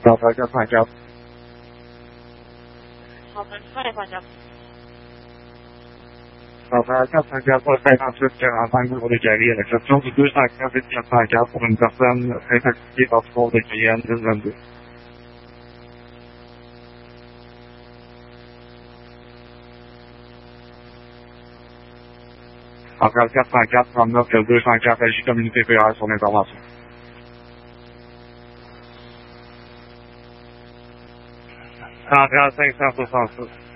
Central 404. Central 404. Central 404 pour le 58-45 boulevard des Caries, à l'exception du 204 et 404 pour une personne intoxiquée par du port de Cayenne 1022. Central 404, 39 que le 204 agit comme unité PR sur l'intervention. Central 566.